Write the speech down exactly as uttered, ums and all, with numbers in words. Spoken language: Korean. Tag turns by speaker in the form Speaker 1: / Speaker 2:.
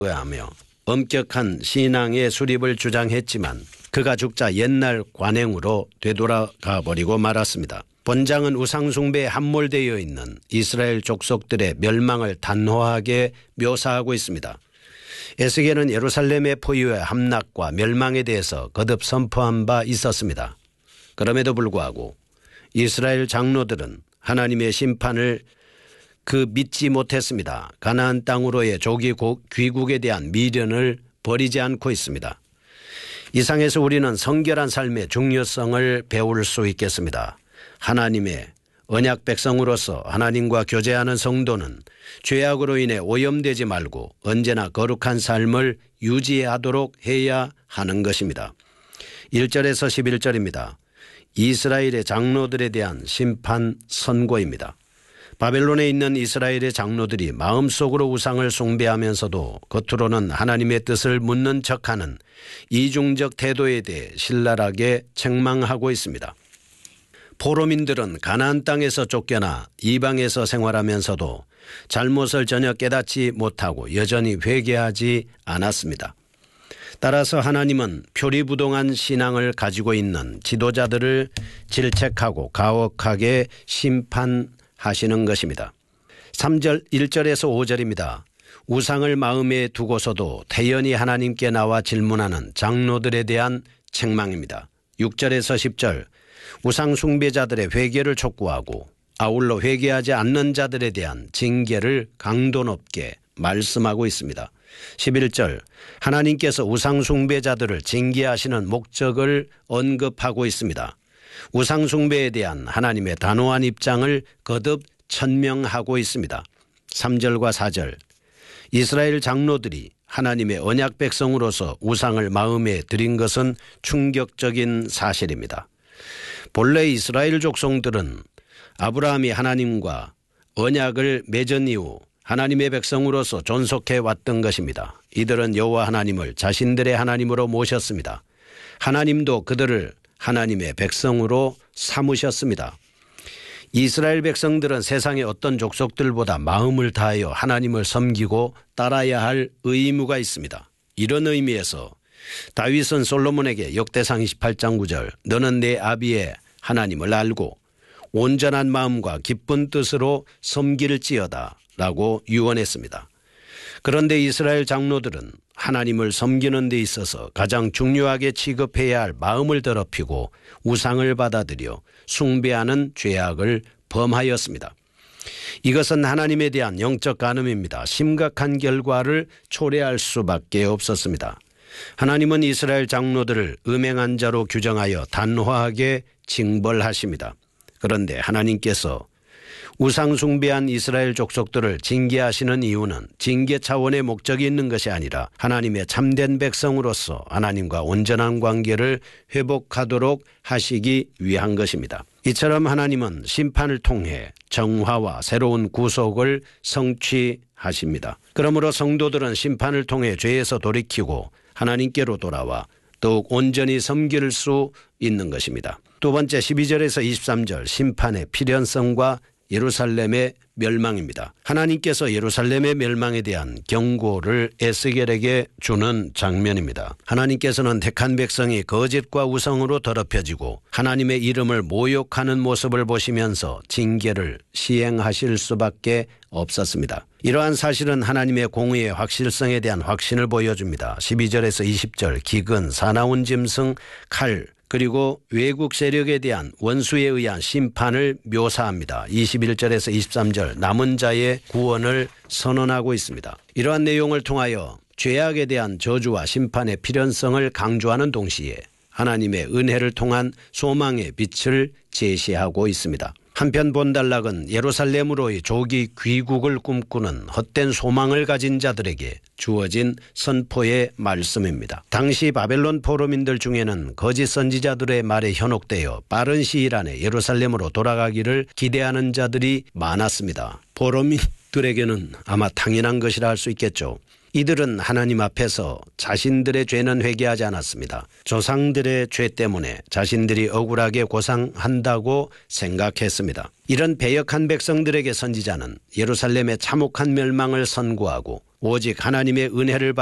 Speaker 1: 하며 엄격한 신앙의 수립을 주장했지만 그가 죽자 옛날 관행으로 되돌아가 버리고 말았습니다. 본장은 우상숭배에 함몰되어 있는 이스라엘 족속들의 멸망을 단호하게 묘사하고 있습니다. 에스겔은 예루살렘의 포위와 함락과 멸망에 대해서 거듭 선포한 바 있었습니다. 그럼에도 불구하고 이스라엘 장로들은 하나님의 심판을 그 믿지 못했습니다. 가나안 땅으로의 조기 귀국에 대한 미련을 버리지 않고 있습니다. 이상에서 우리는 성결한 삶의 중요성을 배울 수 있겠습니다. 하나님의 언약 백성으로서 하나님과 교제하는 성도는 죄악으로 인해 오염되지 말고 언제나 거룩한 삶을 유지하도록 해야 하는 것입니다. 일 절에서 십일 절입니다. 이스라엘의 장로들에 대한 심판 선고입니다. 바벨론에 있는 이스라엘의 장로들이 마음속으로 우상을 숭배하면서도 겉으로는 하나님의 뜻을 묻는 척하는 이중적 태도에 대해 신랄하게 책망하고 있습니다. 포로민들은 가나안 땅에서 쫓겨나 이방에서 생활하면서도 잘못을 전혀 깨닫지 못하고 여전히 회개하지 않았습니다. 따라서 하나님은 표리부동한 신앙을 가지고 있는 지도자들을 질책하고 가혹하게 심판하시는 것입니다. 삼 절 일 절에서 오 절입니다. 우상을 마음에 두고서도 태연히 하나님께 나와 질문하는 장로들에 대한 책망입니다. 육 절에서 십 절 우상 숭배자들의 회개를 촉구하고 아울러 회개하지 않는 자들에 대한 징계를 강도 높게 말씀하고 있습니다. 십일 절 하나님께서 우상 숭배자들을 징계하시는 목적을 언급하고 있습니다. 우상 숭배에 대한 하나님의 단호한 입장을 거듭 천명하고 있습니다. 삼 절과 사 절 이스라엘 장로들이 하나님의 언약 백성으로서 우상을 마음에 들인 것은 충격적인 사실입니다. 본래 이스라엘 족속들은 아브라함이 하나님과 언약을 맺은 이후 하나님의 백성으로서 존속해 왔던 것입니다. 이들은 여호와 하나님을 자신들의 하나님으로 모셨습니다. 하나님도 그들을 하나님의 백성으로 삼으셨습니다. 이스라엘 백성들은 세상의 어떤 족속들보다 마음을 다하여 하나님을 섬기고 따라야 할 의무가 있습니다. 이런 의미에서 다윗은 솔로몬에게 역대상 이십팔 장 구 절 너는 내 아비의 하나님을 알고 온전한 마음과 기쁜 뜻으로 섬길지어다 라고 유언했습니다. 그런데 이스라엘 장로들은 하나님을 섬기는 데 있어서 가장 중요하게 취급해야 할 마음을 더럽히고 우상을 받아들여 숭배하는 죄악을 범하였습니다. 이것은 하나님에 대한 영적 간음입니다. 심각한 결과를 초래할 수밖에 없었습니다. 하나님은 이스라엘 장로들을 음행한 자로 규정하여 단호하게 징벌하십니다. 그런데 하나님께서 우상 숭배한 이스라엘 족속들을 징계하시는 이유는 징계 차원의 목적이 있는 것이 아니라 하나님의 참된 백성으로서 하나님과 온전한 관계를 회복하도록 하시기 위한 것입니다. 이처럼 하나님은 심판을 통해 정화와 새로운 구속을 성취하십니다. 그러므로 성도들은 심판을 통해 죄에서 돌이키고 하나님께로 돌아와 더욱 온전히 섬길 수 있는 것입니다. 두 번째 십이 절에서 이십삼 절 심판의 필연성과 예루살렘의 멸망입니다. 하나님께서 예루살렘의 멸망에 대한 경고를 에스겔에게 주는 장면입니다. 하나님께서는 택한 백성이 거짓과 우상으로 더럽혀지고 하나님의 이름을 모욕하는 모습을 보시면서 징계를 시행하실 수밖에 없었습니다. 이러한 사실은 하나님의 공의의 확실성에 대한 확신을 보여줍니다. 십이 절에서 이십 절 기근, 사나운 짐승, 칼, 그리고 외국 세력에 대한 원수에 의한 심판을 묘사합니다. 이십일 절에서 이십삼 절 남은 자의 구원을 선언하고 있습니다. 이러한 내용을 통하여 죄악에 대한 저주와 심판의 필연성을 강조하는 동시에 하나님의 은혜를 통한 소망의 빛을 제시하고 있습니다. 한편 본달락은 예루살렘으로의 조기 귀국을 꿈꾸는 헛된 소망을 가진 자들에게 주어진 선포의 말씀입니다. 당시 바벨론 포로민들 중에는 거짓 선지자들의 말에 현혹되어 빠른 시일 안에 예루살렘으로 돌아가기를 기대하는 자들이 많았습니다. 포로민들에게는 아마 당연한 것이라 할 수 있겠죠. 이들은 하나님 앞에서 자신들의 죄는 회개하지 않았습니다. 조상들의 죄 때문에 자신들이 억울하게 고상한다고 생각했습니다. 이런 배역한 백성들에게 선지자는 예루살렘의 참혹한 멸망을 선고하고 오직 하나님의 은혜를